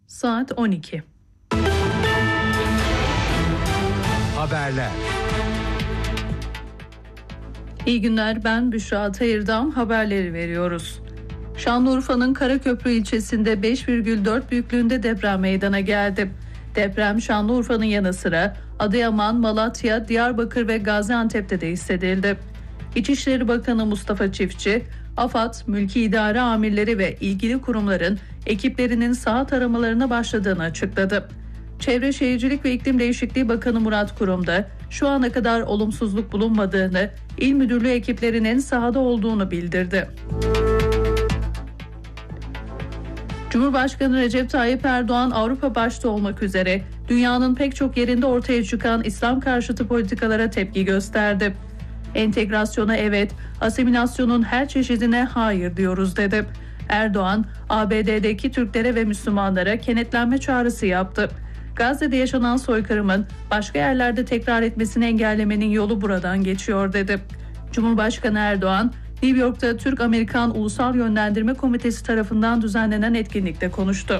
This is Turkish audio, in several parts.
Saat 12. Haberler. İyi günler, ben Büşra Tayırdağ, haberleri veriyoruz. Şanlıurfa'nın Karaköprü ilçesinde 5,4 büyüklüğünde deprem meydana geldi. Deprem Şanlıurfa'nın yanı sıra Adıyaman, Malatya, Diyarbakır ve Gaziantep'te de hissedildi. İçişleri Bakanı Mustafa Çiftçi, AFAD, mülki idare amirleri ve ilgili kurumların ekiplerinin saha taramalarına başladığını açıkladı. Çevre Şehircilik ve İklim Değişikliği Bakanı Murat Kurum da şu ana kadar olumsuzluk bulunmadığını, İl Müdürlüğü ekiplerinin sahada olduğunu bildirdi. Cumhurbaşkanı Recep Tayyip Erdoğan, Avrupa başta olmak üzere dünyanın pek çok yerinde ortaya çıkan İslam karşıtı politikalara tepki gösterdi. Entegrasyona evet, asimilasyonun her çeşidine hayır diyoruz dedi. Erdoğan, ABD'deki Türklere ve Müslümanlara kenetlenme çağrısı yaptı. Gazze'de yaşanan soykırımın başka yerlerde tekrar etmesini engellemenin yolu buradan geçiyor dedi. Cumhurbaşkanı Erdoğan, New York'ta Türk-Amerikan Ulusal Yönlendirme Komitesi tarafından düzenlenen etkinlikte konuştu.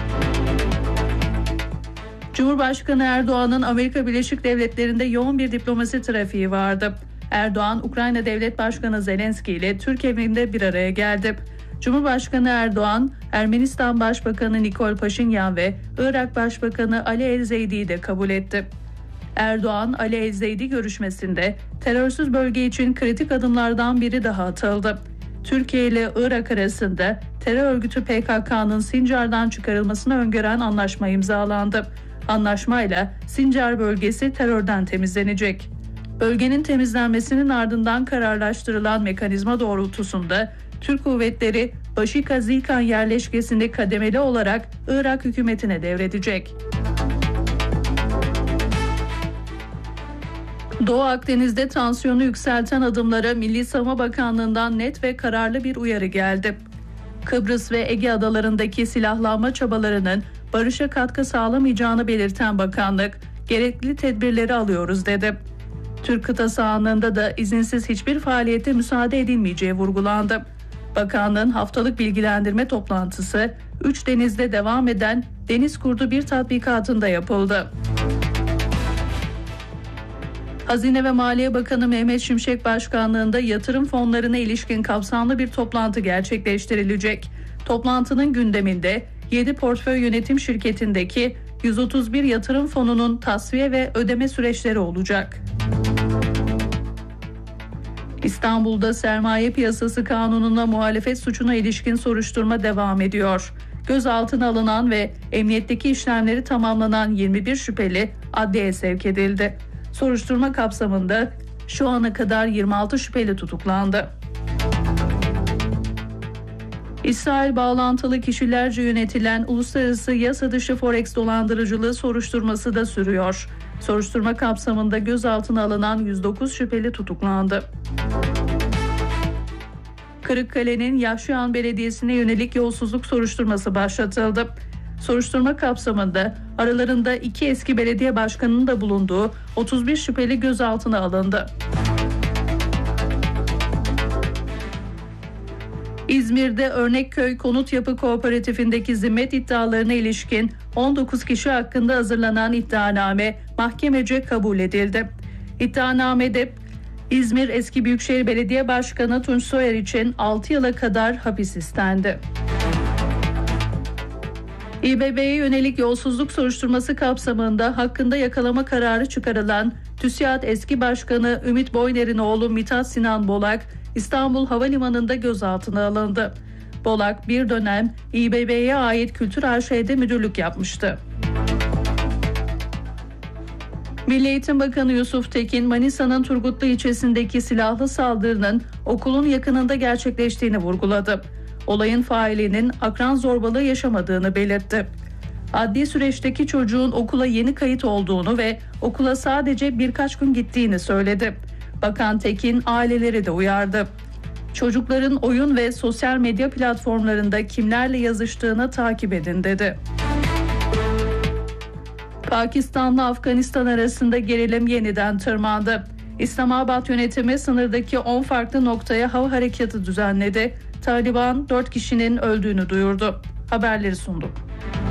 Cumhurbaşkanı Erdoğan'ın Amerika Birleşik Devletleri'nde yoğun bir diplomasi trafiği vardı. Erdoğan, Ukrayna Devlet Başkanı Zelenski ile Türk evinde bir araya geldi. Cumhurbaşkanı Erdoğan, Ermenistan Başbakanı Nikol Paşinyan ve Irak Başbakanı Ali El-Zeydi'yi de kabul etti. Erdoğan, Ali El-Zeydi görüşmesinde terörsüz bölge için kritik adımlardan biri daha atıldı. Türkiye ile Irak arasında terör örgütü PKK'nın Sincar'dan çıkarılmasını öngören anlaşma imzalandı. Anlaşmayla Sincar bölgesi terörden temizlenecek. Bölgenin temizlenmesinin ardından kararlaştırılan mekanizma doğrultusunda Türk kuvvetleri Başika-Zilkan yerleşkesini kademeli olarak Irak hükümetine devredecek. Doğu Akdeniz'de tansiyonu yükselten adımlara Milli Savunma Bakanlığı'ndan net ve kararlı bir uyarı geldi. Kıbrıs ve Ege adalarındaki silahlanma çabalarının barışa katkı sağlamayacağını belirten bakanlık, gerekli tedbirleri alıyoruz dedi. Türk kıta sahanlığında da izinsiz hiçbir faaliyete müsaade edilmeyeceği vurgulandı. Bakanlığın haftalık bilgilendirme toplantısı 3 denizde devam eden Deniz Kurdu 1 tatbikatında yapıldı. Hazine ve Maliye Bakanı Mehmet Şimşek başkanlığında yatırım fonlarına ilişkin kapsamlı bir toplantı gerçekleştirilecek. Toplantının gündeminde 7 portföy yönetim şirketindeki 131 yatırım fonunun tasfiye ve ödeme süreçleri olacak. İstanbul'da sermaye piyasası kanununa muhalefet suçuna ilişkin soruşturma devam ediyor. Gözaltına alınan ve emniyetteki işlemleri tamamlanan 21 şüpheli adliyeye sevk edildi. Soruşturma kapsamında şu ana kadar 26 şüpheli tutuklandı. İsrail bağlantılı kişilerce yönetilen uluslararası yasa dışı forex dolandırıcılığı soruşturması da sürüyor. Soruşturma kapsamında gözaltına alınan 109 şüpheli tutuklandı. Kırıkkale'nin Yaşlıhan Belediyesi'ne yönelik yolsuzluk soruşturması başlatıldı. Soruşturma kapsamında aralarında 2 eski belediye başkanının da bulunduğu 31 şüpheli gözaltına alındı. İzmir'de Örnekköy Konut Yapı Kooperatifindeki zimmet iddialarına ilişkin 19 kişi hakkında hazırlanan iddianame mahkemece kabul edildi. İddianamede İzmir Eski Büyükşehir Belediye Başkanı Tunç Soyer için 6 yıla kadar hapis istendi. İBB'ye yönelik yolsuzluk soruşturması kapsamında hakkında yakalama kararı çıkarılan TÜSİAD eski başkanı Ümit Boyner'in oğlu Mithat Sinan Bolak, İstanbul Havalimanı'nda gözaltına alındı. Bolak bir dönem İBB'ye ait Kültür AŞ'de müdürlük yapmıştı. Milli Eğitim Bakanı Yusuf Tekin, Manisa'nın Turgutlu ilçesindeki silahlı saldırının okulun yakınında gerçekleştiğini vurguladı. Olayın failinin akran zorbalığı yaşamadığını belirtti. Adli süreçteki çocuğun okula yeni kayıt olduğunu ve okula sadece birkaç gün gittiğini söyledi. Bakan Tekin aileleri de uyardı. Çocukların oyun ve sosyal medya platformlarında kimlerle yazıştığını takip edin dedi. Pakistan'la Afganistan arasında gerilim yeniden tırmandı. İslamabad yönetimi sınırdaki 10 farklı noktaya hava harekatı düzenledi. Taliban 4 kişinin öldüğünü duyurdu. Haberleri sunduk.